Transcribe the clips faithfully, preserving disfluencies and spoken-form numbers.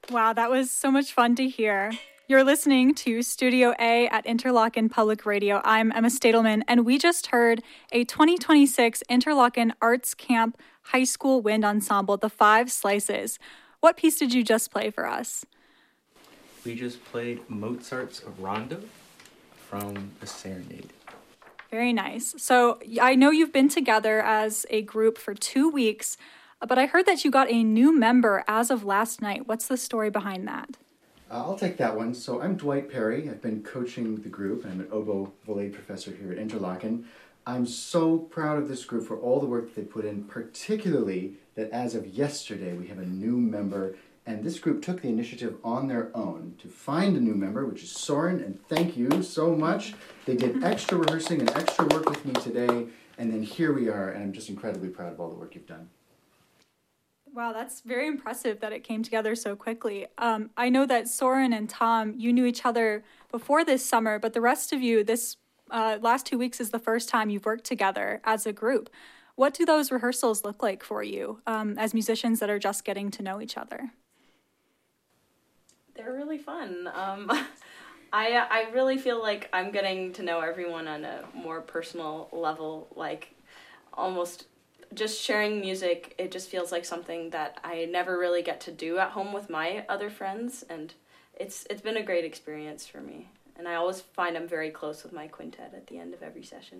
Wow, that was so much fun to hear. You're listening to Studio A at Interlochen Public Radio. I'm Emma Stadelman, and we just heard a twenty twenty-six Interlochen Arts Camp High School Wind Ensemble, The Five Slices. What piece did you just play for us? We just played Mozart's Rondo from The Serenade. Very nice. So I know you've been together as a group for two weeks, but I heard that you got a new member as of last night. What's the story behind that? Uh, I'll take that one. So I'm Dwight Perry. I've been coaching the group. I'm an oboe volet professor here at Interlochen. I'm so proud of this group for all the work that they put in, particularly that as of yesterday we have a new member, and this group took the initiative on their own to find a new member, which is Soren, and thank you so much. They did extra rehearsing and extra work with me today, and then here we are, and I'm just incredibly proud of all the work you've done. Wow, that's very impressive that it came together so quickly. Um, I know that Soren and Tom, you knew each other before this summer, but the rest of you, this uh, last two weeks is the first time you've worked together as a group. What do those rehearsals look like for you um, as musicians that are just getting to know each other? They're really fun. Um, I I really feel like I'm getting to know everyone on a more personal level, like almost just sharing music. It just feels like something that I never really get to do at home with my other friends, and it's it's been a great experience for me. And I always find I'm very close with my quintet at the end of every session.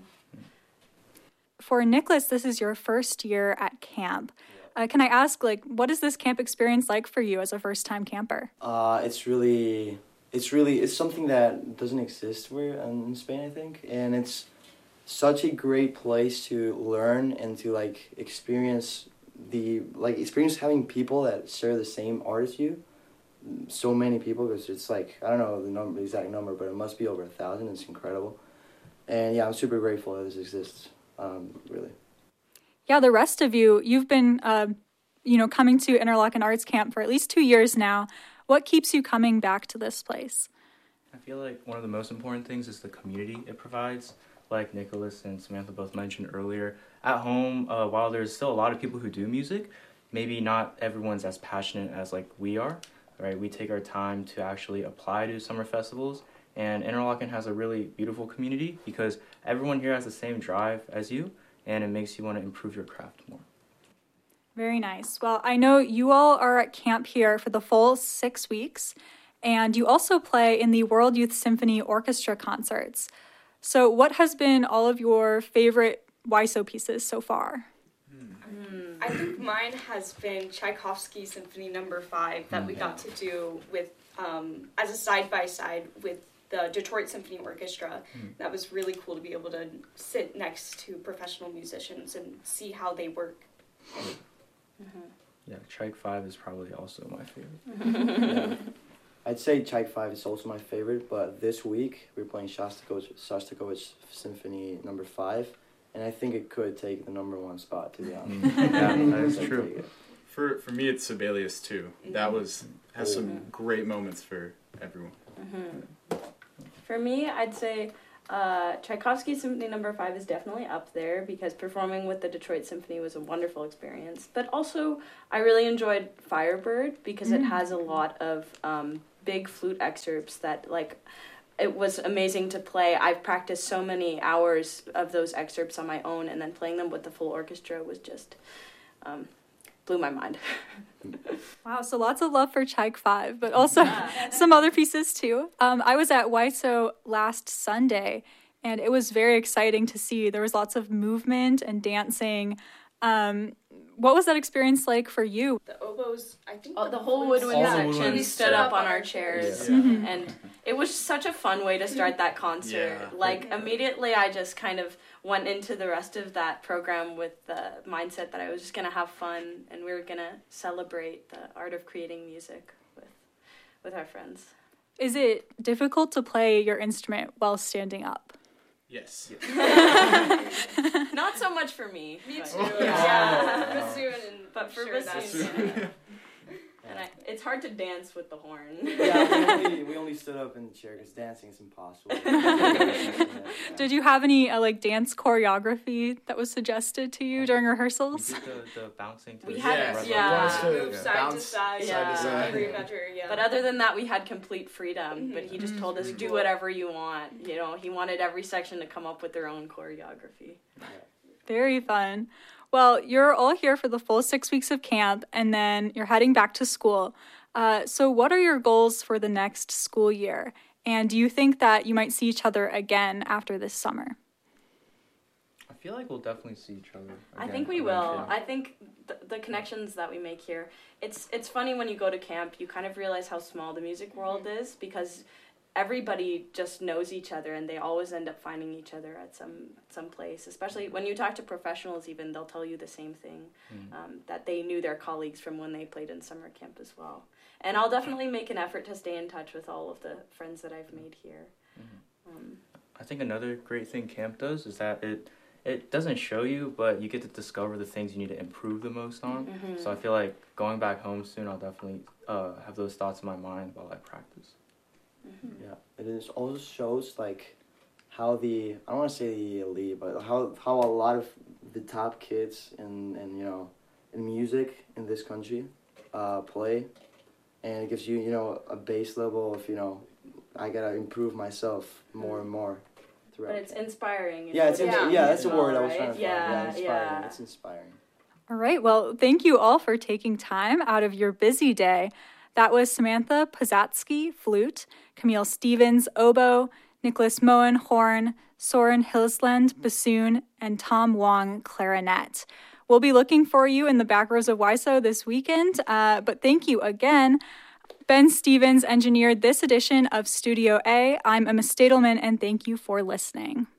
For Nicholas, this is your first year at camp. Uh, can I ask, like, what is this camp experience like for you as a first-time camper? Uh, it's really, it's really, it's something that doesn't exist where in Spain, I think, and it's such a great place to learn and to like experience the like experience having people that share the same art as you. So many people, because it's like I don't know the number, the exact number, but it must be over a thousand. It's incredible, and yeah, I'm super grateful that this exists. Um, really. Yeah, the rest of you, you've been, uh, you know, coming to Interlochen Arts Camp for at least two years now. What keeps you coming back to this place? I feel like one of the most important things is the community it provides. Like Nicholas and Samantha both mentioned earlier, at home, uh, while there's still a lot of people who do music, maybe not everyone's as passionate as like we are, right? We take our time to actually apply to summer festivals, and Interlochen has a really beautiful community because everyone here has the same drive as you, and it makes you want to improve your craft more. Very nice. Well, I know you all are at camp here for the full six weeks, and you also play in the World Youth Symphony Orchestra concerts. So what has been all of your favorite W Y S O pieces so far? Mm. I think mine has been Tchaikovsky Symphony Number Five that we got to do with um, as a side-by-side with the Detroit Symphony Orchestra. Mm. That was really cool to be able to sit next to professional musicians and see how they work. Mm-hmm. Yeah, Tchaik Five is probably also my favorite. Yeah. I'd say Tchaik Five is also my favorite, but this week we're playing Shostakovich, Shostakovich Symphony Number Five, and I think it could take the number one spot, to be honest. Yeah, that is true. For for me, it's Sibelius too. That was has some great moments for everyone. Mm-hmm. For me, I'd say uh, Tchaikovsky Symphony Number Five is definitely up there because performing with the Detroit Symphony was a wonderful experience. But also, I really enjoyed Firebird because mm-hmm. it has a lot of um, big flute excerpts that, like, it was amazing to play. I've practiced so many hours of those excerpts on my own, and then playing them with the full orchestra was just um, blew my mind. Wow, so lots of love for Tchaik Five, but also yeah. some other pieces too. Um, I was at W Y S O last Sunday, and it was very exciting to see. There was lots of movement and dancing. Um, what was that experience like for you? The oboes, I think oh, the, the whole woodwind section we stood up on our chairs, yeah. Yeah. and it was such a fun way to start that concert. Yeah. Like, immediately I just kind of went into the rest of that program with the mindset that I was just going to have fun, and we were going to celebrate the art of creating music with with our friends. Is it difficult to play your instrument while standing up? Yes. Not so much for me. Me but, too. Yeah. Bassoon and but for sure bassoon, yeah. And I, it it's hard to dance with the horn. Yeah, we only, we only stood up in the chair because dancing is impossible. Did you have any uh, like dance choreography that was suggested to you during We rehearsals? did the, the bouncing. To We the had- right, yeah. right, Wants to Move side to bounce side, side yeah. to side. Every measure, yeah. But other than that, we had complete freedom. But he just Mhm. told us, Pretty do cool. whatever you want. You know, he wanted every section to come up with their own choreography. Very fun. Well, you're all here for the full six weeks of camp, and then you're heading back to school. Uh, so what are your goals for the next school year? And do you think that you might see each other again after this summer? I feel like we'll definitely see each other. I again think we will. eventually. I think the, the connections that we make here. It's it's funny when you go to camp, you kind of realize how small the music world is because everybody just knows each other and they always end up finding each other at some some place. Especially when you talk to professionals, even they'll tell you the same thing, Mhm. um, that they knew their colleagues from when they played in summer camp as well. And I'll definitely make an effort to stay in touch with all of the friends that I've made here. Mhm. Um, I think another great thing camp does is that it it doesn't show you, but you get to discover the things you need to improve the most on. mhm. So I feel like going back home soon, I'll definitely uh, have those thoughts in my mind while I practice. Mhm. Yeah, it is also shows like how the I don't want to say the elite, but how how a lot of the top kids in and you know in music in this country uh, play, and it gives you you know a base level of you know I gotta improve myself more and more throughout. But it's inspiring. is yeah, it's what in- Yeah. yeah, that's a well, word I was right? trying to find. Yeah, Yeah, inspiring. yeah. It's inspiring. All right. Well, thank you all for taking time out of your busy day. That was Samantha Pozatsky, flute, Camille Stevens, oboe, Nicholas Moen, horn, Soren Hilsland, bassoon, and Tom Wong, clarinet. We'll be looking for you in the back rows of W I S O this weekend, uh, but thank you again. Ben Stevens engineered this edition of Studio A. I'm Emma Stadelman, and thank you for listening.